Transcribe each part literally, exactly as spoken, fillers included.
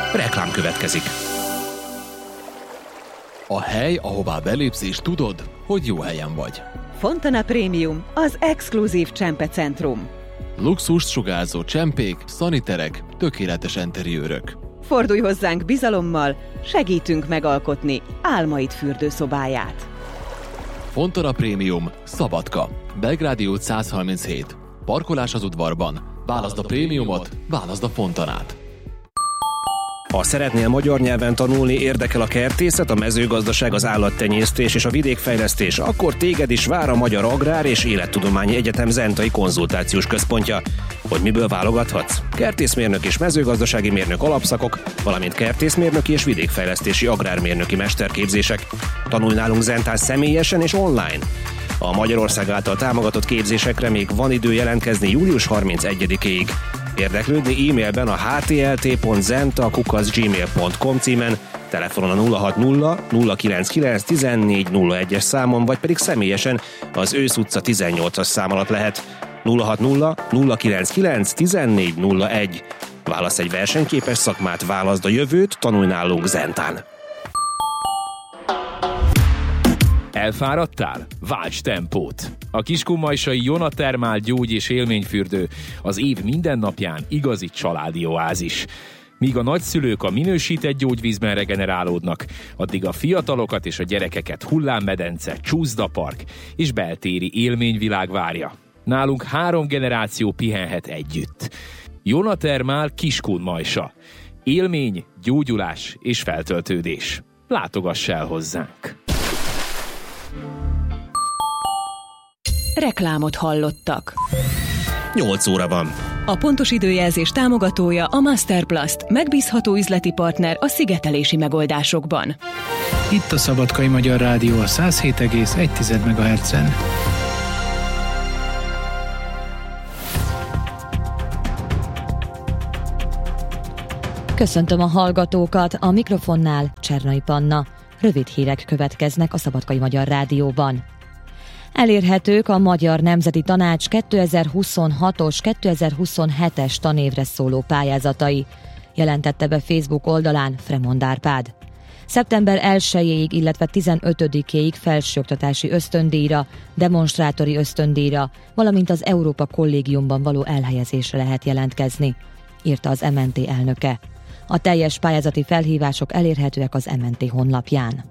Reklám következik. A hely, ahová belépsz és tudod, hogy jó helyen vagy. Fontana Premium, az exkluzív csempecentrum. Luxust sugárzó csempék, szaniterek, tökéletes enteriőrök. Fordulj hozzánk bizalommal, segítünk megalkotni álmaid fürdőszobáját. Fontana Premium, Szabadka, Belgrádi út száz harminchét. Parkolás az udvarban. Válaszd a prémiumot, válaszd a Fontanát. Ha szeretnél magyar nyelven tanulni, érdekel a kertészet, a mezőgazdaság, az állattenyésztés és a vidékfejlesztés, akkor téged is vár a Magyar Agrár és Élettudományi Egyetem Zentai Konzultációs Központja. Hogy miből válogathatsz? Kertészmérnök és mezőgazdasági mérnök alapszakok, valamint kertészmérnöki és vidékfejlesztési agrármérnöki mesterképzések. Tanulj nálunk Zentán személyesen és online. A Magyarország által támogatott képzésekre még van idő jelentkezni július harmincegyedikéig. Érdeklődni e-mailben a h t l t pont zenta kukac gmail pont com címen, telefonon a nulla hat nulla nulla kilenc kilenc tizennégy nulla egyes számon, vagy pedig személyesen az Ősz utca tizennyolcas szám alatt lehet. nulla hat nulla nulla kilenc kilenc tizennégy nulla egy. Válasz egy versenyképes szakmát, válaszd a jövőt, tanulj nálunk Zentán. Elfáradtál? Válts tempót! A kiskunmajsai Jona Thermal gyógy- és élményfürdő az év minden napján igazi családi oázis. Míg a nagyszülők a minősített gyógyvízben regenerálódnak, addig a fiatalokat és a gyerekeket hullámmedence, csúszdapark és beltéri élményvilág várja. Nálunk három generáció pihenhet együtt. Jona Thermal Kiskunmajsa. Élmény, gyógyulás és feltöltődés. Látogass el hozzánk! Reklámot hallottak. nyolc óra van. A pontos időjelzés támogatója a Masterplast, megbízható üzleti partner a szigetelési megoldásokban. Itt a Szabadkai Magyar Rádió a száz hét egész egy megahertzen. Köszöntöm a hallgatókat, a mikrofonnál Csernai Panna. Rövid hírek következnek a Szabadkai Magyar Rádióban. Elérhetők a Magyar Nemzeti Tanács kétezer-huszonhatos kétezer-huszonhetes tanévre szóló pályázatai, jelentette be Facebook oldalán Fremond Árpád. szeptember elsejéig, illetve tizenötödikéig felsőoktatási ösztöndíjra, demonstrátori ösztöndíjra, valamint az Európa Kollégiumban való elhelyezésre lehet jelentkezni, írta az em en té elnöke. A teljes pályázati felhívások elérhetőek az em en té honlapján.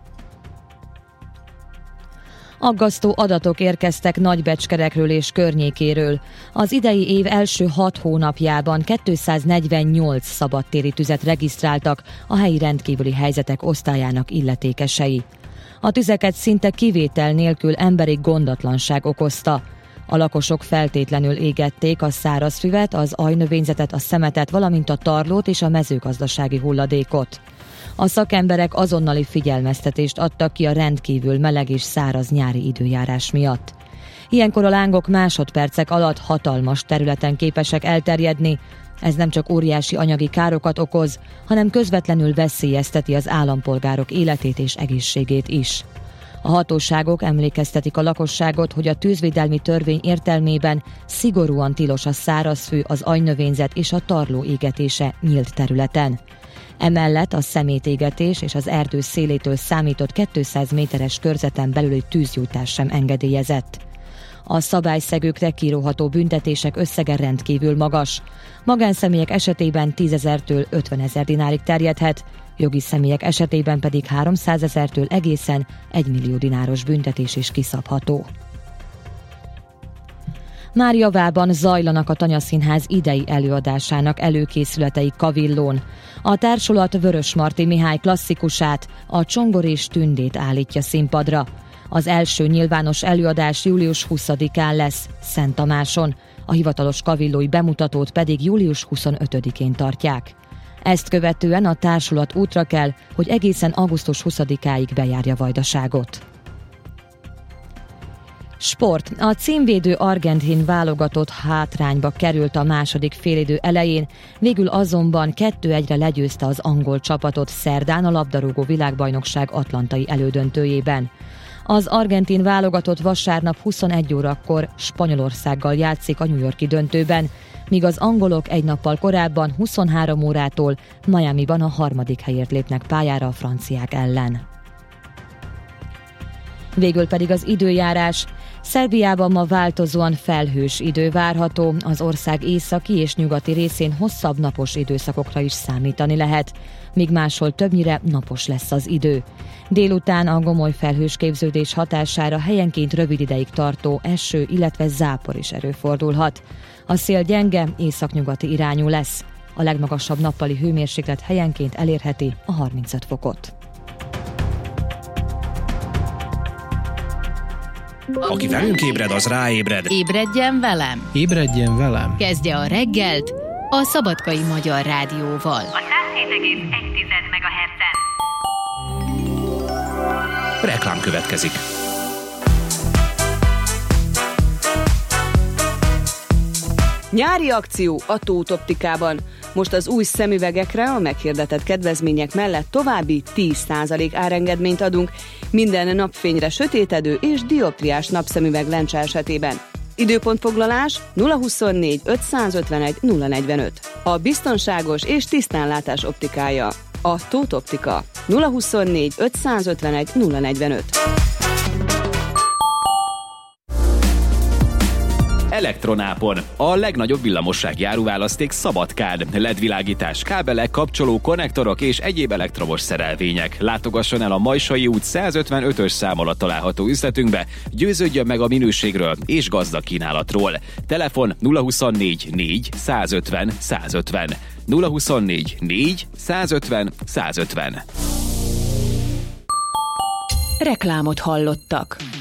Aggasztó adatok érkeztek Nagybecskerekről és környékéről. Az idei év első hat hónapjában kétszáznegyvennyolc szabadtéri tüzet regisztráltak a helyi rendkívüli helyzetek osztályának illetékesei. A tüzeket szinte kivétel nélkül emberi gondatlanság okozta. A lakosok feltétlenül égették a szárazfüvet, az ajnövényzetet, a szemetet, valamint a tarlót és a mezőgazdasági hulladékot. A szakemberek azonnali figyelmeztetést adtak ki a rendkívül meleg és száraz nyári időjárás miatt. Ilyenkor a lángok másodpercek alatt hatalmas területen képesek elterjedni. Ez nem csak óriási anyagi károkat okoz, hanem közvetlenül veszélyezteti az állampolgárok életét és egészségét is. A hatóságok emlékeztetik a lakosságot, hogy a tűzvédelmi törvény értelmében szigorúan tilos a szárazfű, az ajnövényzet és a tarló égetése nyílt területen. Emellett a szemétégetés és az erdő szélétől számított kétszáz méteres körzeten belüli tűzgyújtás sem engedélyezett. A szabályszegőkre kiróható büntetések összege rendkívül magas. Magánszemélyek esetében tízezertől ötvenezer dinárig terjedhet, jogi személyek esetében pedig háromszázezertől egészen egymillió dináros büntetés is kiszabható. Már javában zajlanak a Tanyaszínház idei előadásának előkészületei Kavillón. A társulat Vörösmarty Mihály klasszikusát, a Csongor és Tündét állítja színpadra. Az első nyilvános előadás július huszadikán lesz, Szent Tamáson, a hivatalos kavillói bemutatót pedig július huszonötödikén tartják. Ezt követően a társulat útra kell, hogy egészen augusztus huszadikáig bejárja Vajdaságot. Sport. A címvédő argentin válogatott hátrányba került a második félidő elején, végül azonban kettő egyre legyőzte az angol csapatot szerdán a labdarúgó világbajnokság atlantai elődöntőjében. Az argentin válogatott vasárnap huszonegy órakor Spanyolországgal játszik a New York-i döntőben, míg az angolok egy nappal korábban huszonhárom órától Miamiban a harmadik helyért lépnek pályára a franciák ellen. Végül pedig az időjárás. Szerbiában ma változóan felhős idő várható, az ország északi és nyugati részén hosszabb napos időszakokra is számítani lehet, míg máshol többnyire napos lesz az idő. Délután a gomoly felhősképződés hatására helyenként rövid ideig tartó eső, illetve zápor is előfordulhat. A szél gyenge, északnyugati irányú lesz. A legmagasabb nappali hőmérséklet helyenként elérheti a harmincöt fokot. Aki velünk ébred, az ráébred. Ébredjen velem! Ébredjen velem! Kezdje a reggelt a Szabadkai Magyar Rádióval. A száz hét egész egy megahertzen. Reklám következik. Nyári akció a Tóth Optikában. Most az új szemüvegekre a meghirdetett kedvezmények mellett további tíz százalék árengedményt adunk minden napfényre sötétedő és dioptriás napszemüveg lencse esetében. Időpontfoglalás nulla huszonnégy ötszázötvenegy nulla negyvenöt. A biztonságos és tisztánlátás optikája. A Tóth Optika. nulla huszonnégy ötszázötvenegy nulla negyvenöt. Elektronápon. A legnagyobb villamossági áruválaszték Szabadkán. el é dé világítás, kábelek, kapcsoló, konnektorok és egyéb elektromos szerelvények. Látogasson el a Majsai út százötvenötös szám alatt található üzletünkbe, győződjön meg a minőségről és gazdag kínálatról. Telefon nulla huszonnégy négy százötven százötven. nulla huszonnégy négy százötven százötven. Reklámot hallottak.